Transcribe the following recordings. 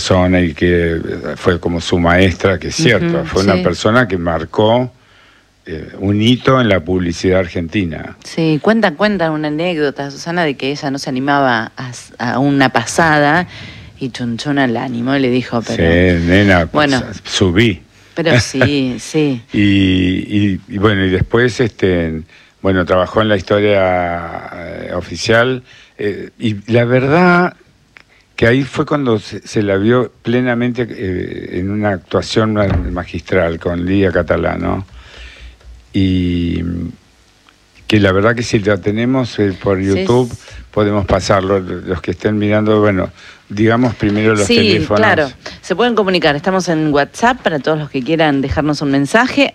persona y que fue como su maestra, que es cierto, fue una persona que marcó un hito en la publicidad argentina. Sí, cuentan una anécdota, Susana, de que ella no se animaba a una pasada y Chunchuna al ánimo le dijo, pero... Sí, nena, bueno, subí. Pero sí, sí. y bueno, y después, bueno, trabajó en la historia oficial, y la verdad que ahí fue cuando se la vio plenamente en una actuación magistral con Lidia Catalano, y que la verdad que si la tenemos por YouTube, podemos pasarlo, los que estén mirando, bueno, digamos primero los teléfonos. Sí, claro, se pueden comunicar, estamos en WhatsApp para todos los que quieran dejarnos un mensaje,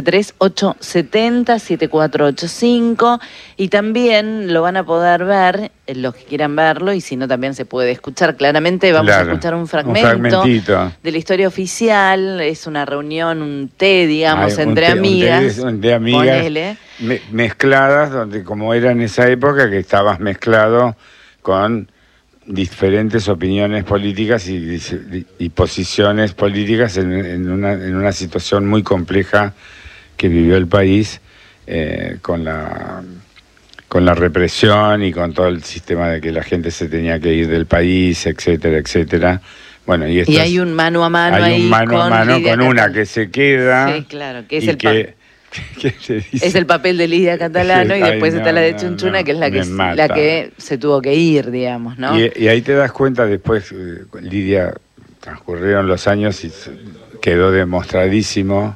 1138707485, y también lo van a poder ver, los que quieran verlo, y si no también se puede escuchar claramente. Vamos a escuchar un fragmentito de la historia oficial, es una reunión, un té, digamos, entre amigas. Un té de amigas mezcladas, donde como era en esa época que estabas mezclado con diferentes opiniones políticas y posiciones políticas en una situación muy compleja que vivió el país, con la represión y con todo el sistema de que la gente se tenía que ir del país, etcétera, etcétera. Bueno, y hay un mano a mano ahí. Hay un mano a mano con una que se queda. Sí, claro, que es es el papel de Lidia Catalano, y después está la de Chunchuna, que es la que se tuvo que ir, digamos, ¿no? Y ahí te das cuenta después, Lidia, transcurrieron los años y quedó demostradísimo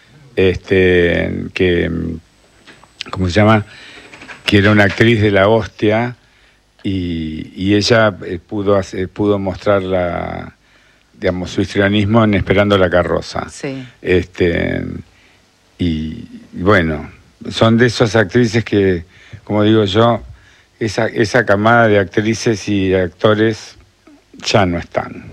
que, ¿cómo se llama? Que era una actriz de la hostia, y ella pudo mostrar digamos, su histrionismo en Esperando la carroza. Sí. Y bueno, son de esas actrices que, como digo yo, esa camada de actrices y actores ya no están.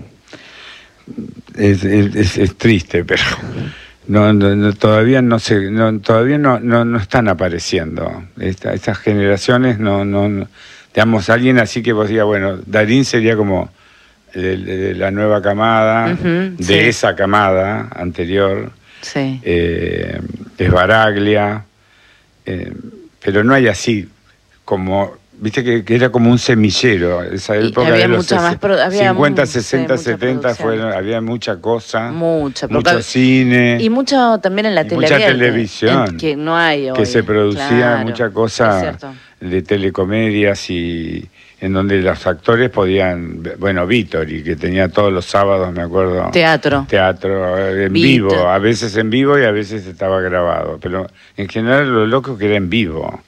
Es triste, pero todavía no están apareciendo. Estas generaciones digamos, alguien así que vos digas, bueno, Darín sería como de la nueva camada, de esa camada anterior. Sí. Es Baraglia, pero no hay así como, viste que era como un semillero, esa época había de los 50, 60, 70 había mucha cosa, mucho cine, y mucho también en la mucha televisión, que no hay hoy, que se producía mucha cosa de telecomedias, y en donde los actores podían, bueno, Vítori, que tenía todos los sábados, me acuerdo, teatro en vivo, a veces en vivo y a veces estaba grabado, pero en general lo loco que era en vivo,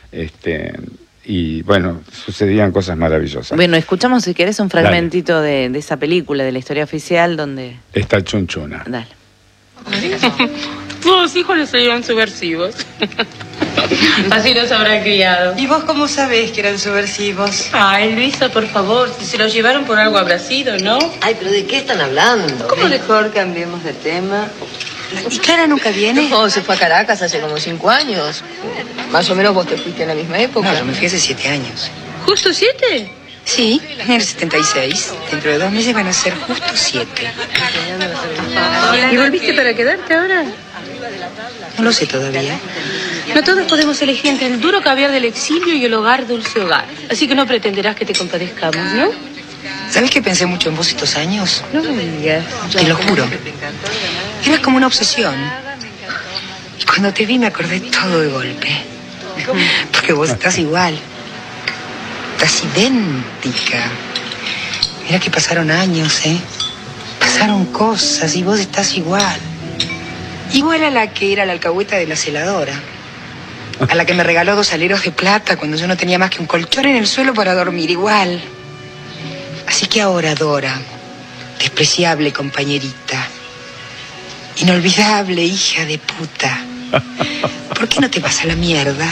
y bueno, sucedían cosas maravillosas. Bueno, escuchamos si querés un fragmentito de esa película, de la historia oficial, donde está Chunchuna. Dale. Los hijos les salieron subversivos. Así los habrá criado. ¿Y vos cómo sabés que eran subversivos? Ay, Luisa, por favor, si se los llevaron por algo habrá sido, ¿no? Ay, pero ¿de qué están hablando? ¿Cómo mejor cambiemos de tema? ¿Y Clara nunca viene? No, se fue a Caracas hace como 5 años. Más o menos vos te fuiste en la misma época. No, yo me fui hace 7 años. ¿Justo 7? Sí, en el 76. Dentro de 2 meses van a ser justo 7. ¿Y volviste para quedarte ahora? No lo sé todavía. No todos podemos elegir entre el duro caviar del exilio y el hogar dulce hogar. Así que no pretenderás que te compadezcamos, ¿no? ¿Sabes que pensé mucho en vos estos años? No me digas. Te lo juro. Eras como una obsesión. Y cuando te vi me acordé todo de golpe. Porque vos estás igual. Estás idéntica. Mira que pasaron años, ¿eh? Pasaron cosas y vos estás igual. Igual a la que era la alcahueta de la celadora. A la que me regaló 2 aleros de plata cuando yo no tenía más que un colchón en el suelo para dormir. Igual. Así que ahora, Dora, despreciable compañerita, inolvidable hija de puta, ¿por qué no te vas a la mierda?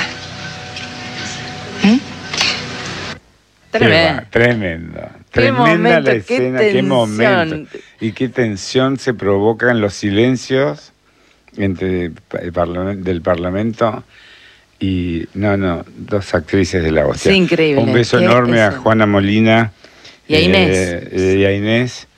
Tremenda la escena, qué momento. Y qué tensión se provoca en los silencios del Parlamento. Y 2 actrices de la hostia. Sí, increíble. Un beso enorme a Juana Molina y a Inés.